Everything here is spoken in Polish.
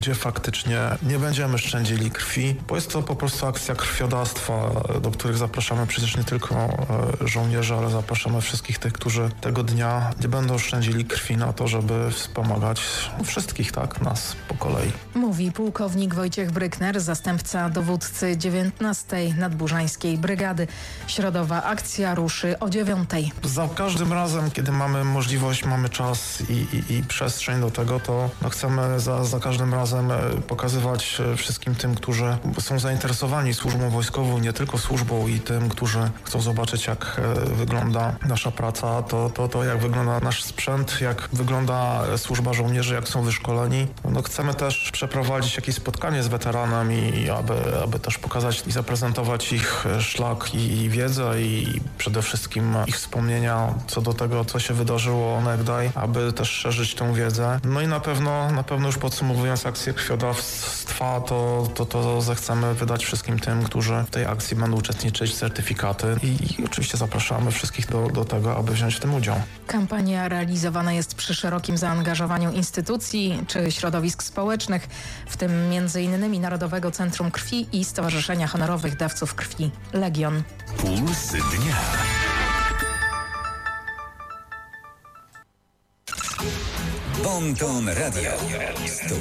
gdzie faktycznie nie będziemy szczędzili krwi, bo jest to po prostu akcja krwiodawstwa, do których zapraszamy przecież nie tylko żołnierzy, ale zapraszamy wszystkich tych, którzy tego dnia nie będą szczędzili krwi na to, żeby wspomagać wszystkich, tak, nas po kolei. Mówi pułkownik Wojciech Brykner, zastępca dowódcy 19. Nadburzańskiej Brygady. Środowa akcja ruszy o 9:00. Za każdym razem, kiedy mamy możliwość, mamy czas i przestrzeń do tego, to chcemy za każdym razem pokazywać wszystkim tym, którzy są zainteresowani służbą wojskową, nie tylko służbą, i tym, którzy chcą zobaczyć, jak wygląda nasza praca, to jak wygląda nasz sprzęt, jak wygląda służba żołnierzy, jak są wyszkoleni. Chcemy też przeprowadzić jakieś spotkanie z weteranem i aby też pokazać i zaprezentować ich szlak i wiedzę i przede wszystkim ich wspomnienia co do tego, co się wydarzyło onegdaj, aby też szerzyć tę wiedzę. No i na pewno już podsumowując akcję krwiodawstwa, to zechcemy wydać wszystkim tym, którzy w tej akcji będą uczestniczyć, certyfikaty i oczywiście zapraszamy wszystkich do tego, aby wziąć w tym udział. Kampania realizowana jest przy szerokim zaangażowaniu instytucji czy środowisk społecznych, w tym m.in. Narodowego Centrum Krwi i Stowarzyszenia Honorowych Dawców Krwi Legion. Puls dnia. Bon Ton Radio.